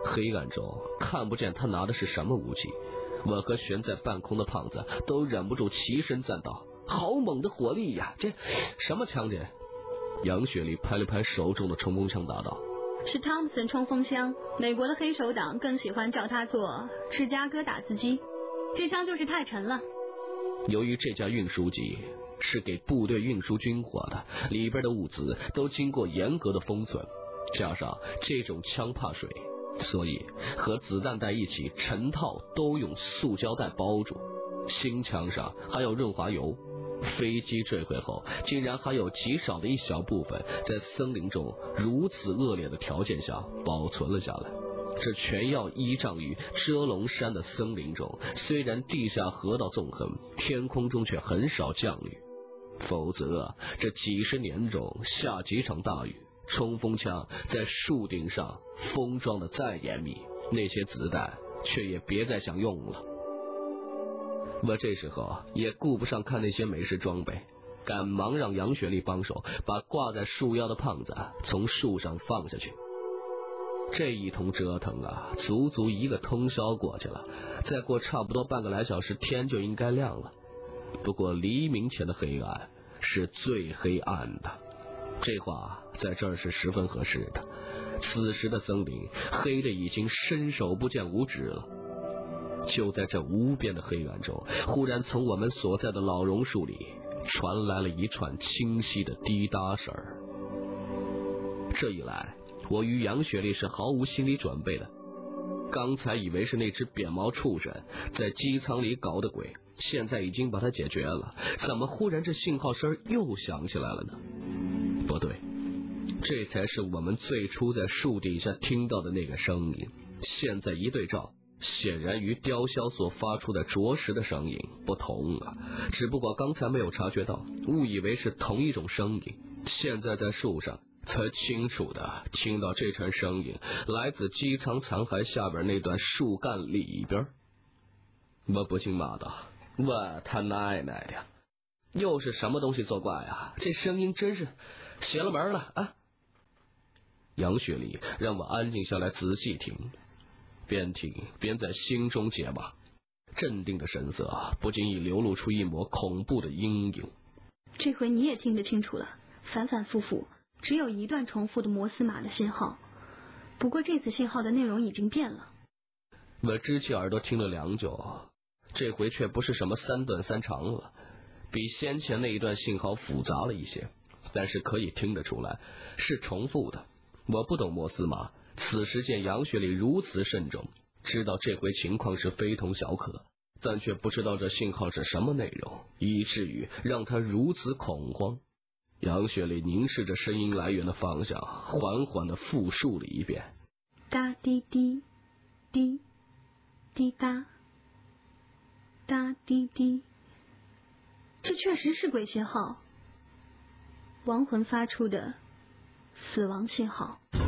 黑暗中看不见他拿的是什么武器，我和悬在半空的胖子都忍不住齐声赞道：好猛的火力呀！这什么枪这？杨雪莉拍了拍手中的冲锋枪答道： 是汤姆森冲锋枪，美国的黑手党更喜欢叫它做芝加哥打字机，这枪就是太沉了。 由于这架运输机是给部队运输军火的，里边的物资都经过严格的封存，加上这种枪怕水，所以和子弹袋一起成套都用塑胶袋包住，新枪上还有润滑油。飞机坠毁后，竟然还有极少的一小部分在森林中如此恶劣的条件下保存了下来。这全要依仗于遮龙山的森林中，虽然地下河道纵横，天空中却很少降雨，否则这几十年中下几场大雨，冲锋枪在树顶上封装的再严密，那些子弹却也别再想用了。我这时候也顾不上看那些美式装备，赶忙让杨雪莉帮手把挂在树腰的胖子从树上放下去。这一通折腾啊，足足一个通宵过去了，再过差不多半个来小时，天就应该亮了。不过黎明前的黑暗是最黑暗的，这话在这儿是十分合适的。此时的森林黑的已经伸手不见五指了。就在这无边的黑暗中，忽然从我们所在的老榕树里传来了一串清晰的滴答声。这一来，我与杨雪莉是毫无心理准备的。刚才以为是那只扁毛畜生在机舱里搞的鬼，现在已经把它解决了，怎么忽然这信号声又响起来了呢？不对，这才是我们最初在树底下听到的那个声音。现在一对照，显然与雕鸮所发出的着实的声音不同啊，只不过刚才没有察觉到，误以为是同一种声音，现在在树上才清楚的听到这串声音来自机舱残骸下边那段树干里边。我不禁骂道：我他奶奶的，又是什么东西作怪啊，这声音真是邪了门了啊！杨雪莉让我安静下来仔细听，边听边在心中解码，镇定的神色不经意流露出一抹恐怖的阴影。 这回你也听得清楚了，反反复复只有一段重复的摩斯码的信号，不过这次信号的内容已经变了。 我支起耳朵听了良久，这回却不是什么三短三长了，比先前那一段信号复杂了一些，但是可以听得出来是重复的。我不懂摩斯码，此时见杨雪莉如此慎重，知道这回情况是非同小可，但却不知道这信号是什么内容，以至于让他如此恐慌。杨雪莉凝视着声音来源的方向，缓缓地复述了一遍： 哒滴滴滴滴答哒滴滴。这确实是鬼信号，亡魂发出的死亡信号。